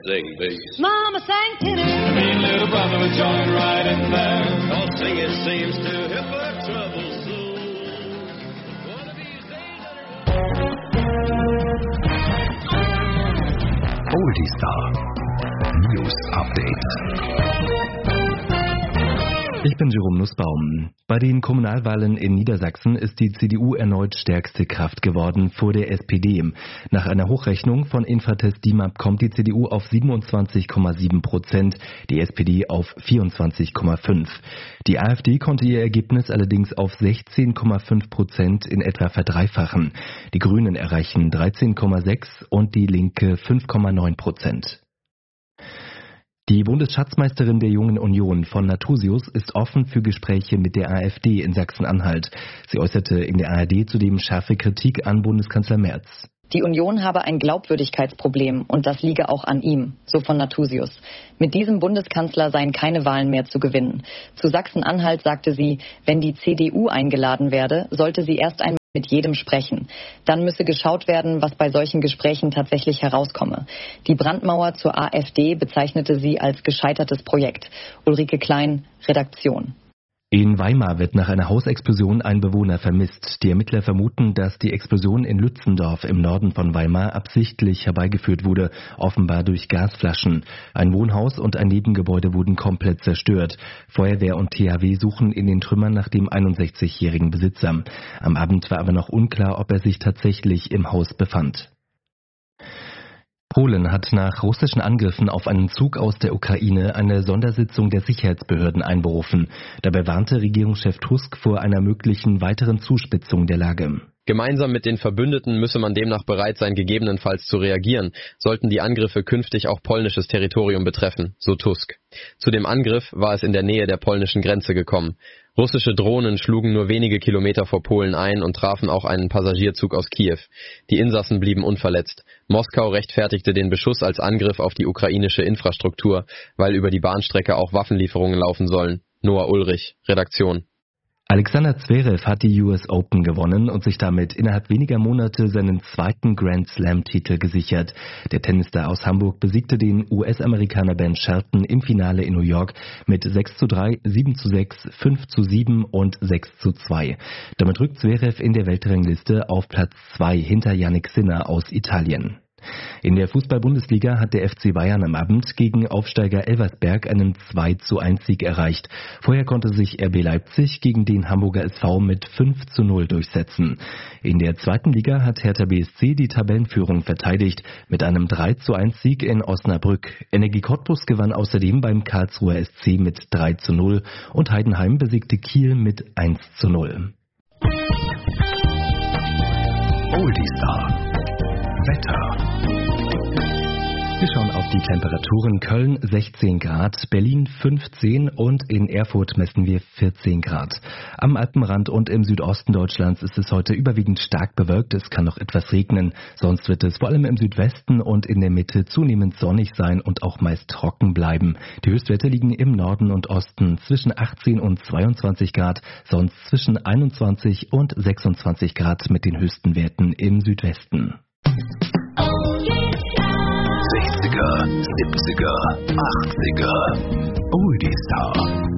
sing bass. Mama sang tenor. The mean little brother would join right in there. Cause singing seems to hip her trouble soon. One of these days Oldie Star News Update. Ich bin Jerome Nussbaum. Bei den Kommunalwahlen in Niedersachsen ist die CDU erneut stärkste Kraft geworden vor der SPD. Nach einer Hochrechnung von Infratest DIMAP kommt die CDU auf 27,7%, die SPD auf 24,5%. Die AfD konnte ihr Ergebnis allerdings auf 16,5% in etwa verdreifachen. Die Grünen erreichen 13,6% und die Linke 5,9%. Die Bundesschatzmeisterin der Jungen Union von Nathusius ist offen für Gespräche mit der AfD in Sachsen-Anhalt. Sie äußerte in der ARD zudem scharfe Kritik an Bundeskanzler Merz. Die Union habe ein Glaubwürdigkeitsproblem und das liege auch an ihm, so von Nathusius. Mit diesem Bundeskanzler seien keine Wahlen mehr zu gewinnen. Zu Sachsen-Anhalt sagte sie, wenn die CDU eingeladen werde, sollte sie erst einmal mit jedem sprechen. Dann müsse geschaut werden, was bei solchen Gesprächen tatsächlich herauskomme. Die Brandmauer zur AfD bezeichnete sie als gescheitertes Projekt. Ulrike Klein, Redaktion. In Weimar wird nach einer Hausexplosion ein Bewohner vermisst. Die Ermittler vermuten, dass die Explosion in Lützendorf im Norden von Weimar absichtlich herbeigeführt wurde, offenbar durch Gasflaschen. Ein Wohnhaus und ein Nebengebäude wurden komplett zerstört. Feuerwehr und THW suchen in den Trümmern nach dem 61-jährigen Besitzer. Am Abend war aber noch unklar, ob er sich tatsächlich im Haus befand. Polen hat nach russischen Angriffen auf einen Zug aus der Ukraine eine Sondersitzung der Sicherheitsbehörden einberufen. Dabei warnte Regierungschef Tusk vor einer möglichen weiteren Zuspitzung der Lage. Gemeinsam mit den Verbündeten müsse man demnach bereit sein, gegebenenfalls zu reagieren, sollten die Angriffe künftig auch polnisches Territorium betreffen, so Tusk. Zu dem Angriff war es in der Nähe der polnischen Grenze gekommen. Russische Drohnen schlugen nur wenige Kilometer vor Polen ein und trafen auch einen Passagierzug aus Kiew. Die Insassen blieben unverletzt. Moskau rechtfertigte den Beschuss als Angriff auf die ukrainische Infrastruktur, weil über die Bahnstrecke auch Waffenlieferungen laufen sollen. Noah Ulrich, Redaktion. Alexander Zverev hat die US Open gewonnen und sich damit innerhalb weniger Monate seinen zweiten Grand Slam-Titel gesichert. Der Tennisstar aus Hamburg besiegte den US-Amerikaner Ben Shelton im Finale in New York mit 6:3, 7:6, 5:7 und 6:2. Damit rückt Zverev in der Weltrangliste auf Platz 2 hinter Jannik Sinner aus Italien. In der Fußball-Bundesliga hat der FC Bayern am Abend gegen Aufsteiger Elversberg einen 2:1-Sieg erreicht. Vorher konnte sich RB Leipzig gegen den Hamburger SV mit 5:0 durchsetzen. In der zweiten Liga hat Hertha BSC die Tabellenführung verteidigt mit einem 3:1-Sieg in Osnabrück. Energie Cottbus gewann außerdem beim Karlsruher SC mit 3:0 und Heidenheim besiegte Kiel mit 1:0. Oldie Star Wetter. Wir schauen auf die Temperaturen. Köln 16 Grad, Berlin 15 und in Erfurt messen wir 14 Grad. Am Alpenrand und im Südosten Deutschlands ist es heute überwiegend stark bewölkt. Es kann noch etwas regnen. Sonst wird es vor allem im Südwesten und in der Mitte zunehmend sonnig sein und auch meist trocken bleiben. Die Höchstwerte liegen im Norden und Osten zwischen 18 und 22 Grad, sonst zwischen 21 und 26 Grad mit den höchsten Werten im Südwesten. 60er, 70er, 80er, Oldie Star.